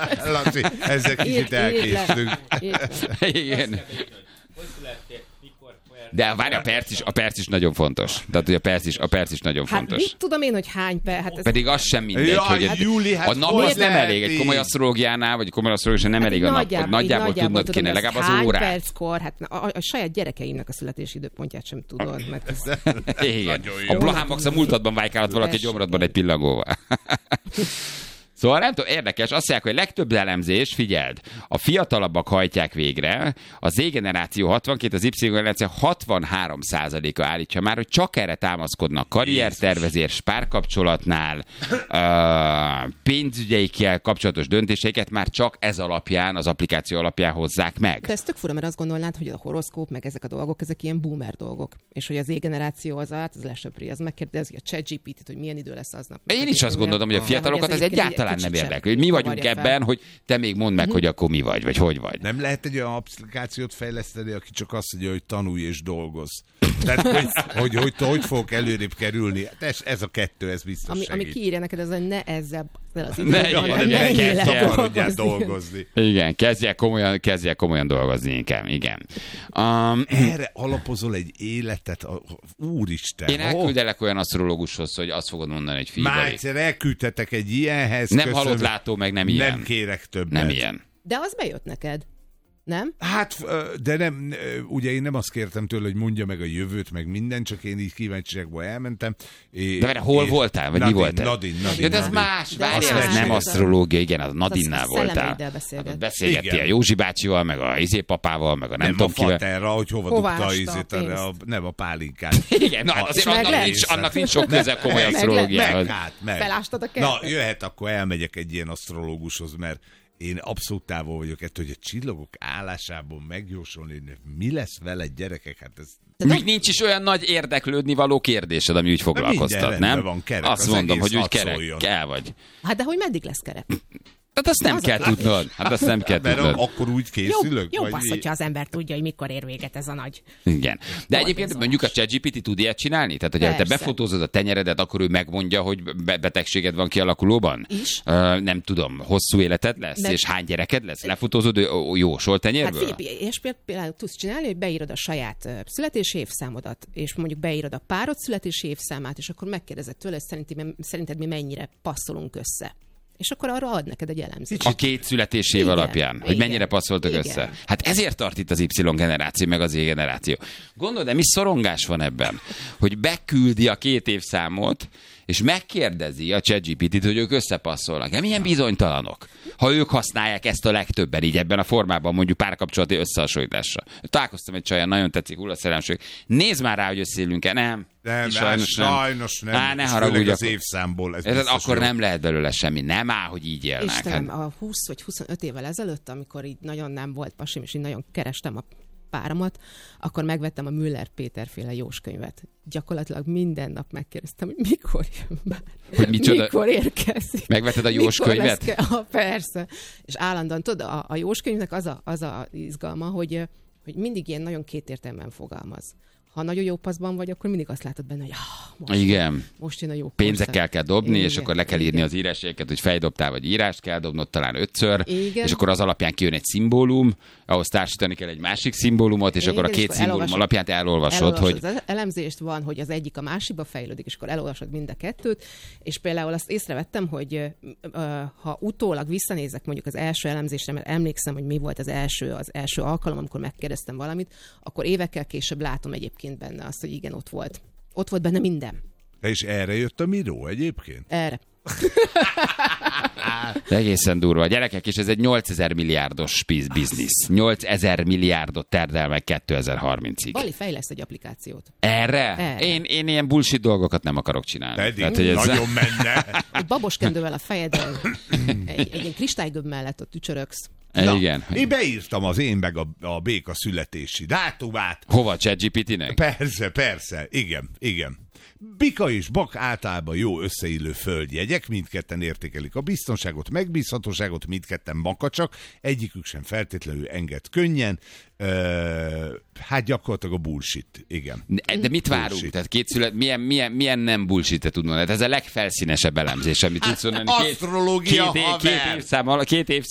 Laci, ezzel kicsit elkésztünk. Igen. De várj, a perc is nagyon fontos. Tehát, hogy a perc is nagyon fontos. Mit tudom én, hogy hány perc? Hát pedig az sem mindegy, hogy Júli, a nap az nem elég. Egy komoly asztrológiánál, vagy komoly asztrológiánál nem elég a nap. Nagyjából tudnod kéne, legalább az órát. Hány perckor? Hát a saját gyerekeimnek a születési időpontját sem tudod. Mert ez... Igen. A Blahán Max a múltadban vájkálhat valaki gyomrodban egy pillangóval. Szóval nem tudom, érdekes, azt mondják, hogy legtöbb elemzés, figyeld, a fiatalabbak hajtják végre, a Z-generáció 62, az Y-generáció 63%-a állítja már, hogy csak erre támaszkodnak karriertervezés, párkapcsolatnál, pénzügyeikkel kapcsolatos döntéseiket már csak ez alapján, az applikáció alapján hozzák meg. De ez tök fura, mert azt gondolnád, hogy a horoszkóp, meg ezek a dolgok, ezek ilyen boomer dolgok. És hogy az Z-generáció az lesöpri, az megkérdezi a ChatGPT-t, hogy milyen idő lesz aznap. Én is azt gondolom, hogy a fiatalokat ez egyáltalán nem érdekel. Mi vagyunk ebben, hogy te még mondd meg, hogy akkor mi vagy hogy vagy. Nem lehet egy olyan applikációt fejleszteni, aki csak azt mondja, hogy tanulj és dolgozz. Tehát, hogy fogok előrébb kerülni. Ez a kettő, ez biztos segít. Ami kiírja neked, az, hogy ne ezzel az időben dolgozni. Igen, kezdjél komolyan dolgozni inkább. Igen. Erre alapozol egy életet, úristen. Én elküldelek olyan asztrológushoz, hogy azt fogod mondani, hogy figyelj. Már egyszer elküldtetek egy ilyenhez. Nem halott látó, meg nem ilyen. Nem kérek többet. Nem ilyen. De az bejött neked. Nem? Hát, de nem, ugye én nem azt kértem tőle, hogy mondja meg a jövőt, meg minden, csak én így kíváncsiságból elmentem. De hol voltál? Vagy mi voltál? Nadine. Ja, de ez más, várjál, ez nem asztrológia, igen, az Nadinnál voltál. Beszélgettél a Józsi bácsival, meg a papával, meg a nem tudom kivel. Nem a faterra, hogy hova dugta nem a pálinkát. Igen, na, azért annak nincs sok köze komoly asztrológiához. Felástad a kertet? Na, jöhet, akkor elmegyek egy ilyen asztrológushoz, mert én abszolút távol vagyok ettől, hogy a csillagok állásából megjósolni, mi lesz vele, gyerekek, hát ez... Úgy nincs is olyan nagy érdeklődni való kérdésed, ami úgy foglalkoztat, nem? Van kerek, azt mondom, hogy úgy kerek, kell vagy. Hát de hogy meddig lesz kerek? Hát azt nem kell tudnod. Hát azt nem kell tudnod. Akkor úgy készülök? Jó passz, hogyha az ember tudja, hogy mikor ér véget ez a nagy... Igen. De egyébként mondjuk a ChatGPT tud ilyet csinálni? Tehát, hogyha te befotózod a tenyeredet, akkor ő megmondja, hogy betegséged van kialakulóban? Is. Nem tudom, hosszú életed lesz? És hány gyereked lesz? Lefotózod jósol tenyérből? Hát és például tudsz csinálni, hogy beírod a saját születési évszámodat, és mondjuk beírod a párod születési évszámát, és akkor megkérdezed tőle, szerinted mi mennyire passzolunk össze. És akkor arra ad neked egy elemzést. A két születésév alapján, hogy mennyire passzoltak össze. Hát ezért tart itt az Y-generáció, meg az Z-generáció. Gondold, de mi szorongás van ebben, hogy beküldi a 2 évszámot, és megkérdezi a ChatGPT-t, hogy ők összepasszolnak. Milyen bizonytalanok, ha ők használják ezt a legtöbben, így ebben a formában, mondjuk párkapcsolati összehasonlításra. Találkoztam egy csajjal, nagyon tetszik, hullaszerelmség. Nézd már rá, hogy összeélünk-e, nem? Nem, sajnos nem. Ne haragudj, az évszámból. Akkor nem lehet belőle semmi. Nem áll, hogy így élnek. Istenem, a 20 vagy 25 évvel ezelőtt, amikor így nagyon nem volt pasim, és így nagyon kerestem a páramat, akkor megvettem a Müller Péter-féle Jós-könyvet. Gyakorlatilag minden nap megkérdeztem, hogy mikor jön már. Hogy micsoda? Mikor érkezik. Megvetted a Jós-könyvet? Persze. És állandóan, tudod, a Jós-könyvnek az a izgalma, hogy mindig ilyen nagyon kétértelműen fogalmaz. Ha nagyon jó paszban vagy, akkor mindig azt látod benne, hogy most jön a jó pasz. Pénzekkel kell dobni, és akkor le kell írni az írásjegyeket, hogy feldobtál, vagy írást kell dobnod talán 5-ször, és akkor az alapján kijön egy szimbólum, ahhoz társítani kell egy másik szimbólumot, és akkor a 2 szimbólum alapján te elolvasod, hogy... Az elemzést van, hogy az egyik a másikba fejlődik, és akkor elolvasod mind a kettőt, és például azt észrevettem, hogy ha utólag visszanézek mondjuk az első elemzésre, mert emlékszem, hogy mi volt az első alkalom, amikor megkérdeztem valamit, akkor évekkel később látom egyébként benne azt, hogy igen, ott volt. Ott volt benne minden. És erre jött a Miró egyébként? Erre. De egészen durva. Gyerekek, és ez egy 8000 milliárdos biznisz. 8000 milliárdot terdel meg 2030-ig. Bali fejleszt egy applikációt. Erre? Én ilyen bullshit dolgokat nem akarok csinálni. Pedig tehát, hogy nagyon menne. Egy baboskendővel a fejedben, egy ilyen kristálygömb mellett ott tücsöröksz. Na, igen. Én beírtam az én meg a béka születési dátumát. Hova, ChatGPT-nek? Persze, igen. Bika és bak általában jó összeillő földjegyek, mindketten értékelik a biztonságot, megbízhatóságot, mindketten makacsak, egyikük sem feltétlenül enged könnyen, hát gyakorlatilag a bullshit, igen. De mit várunk? Tehát milyen nem bullshit-et tudnod? Ez a legfelszínesebb elemzés, amit tudsz mondani. Asztrológia, két évszámmal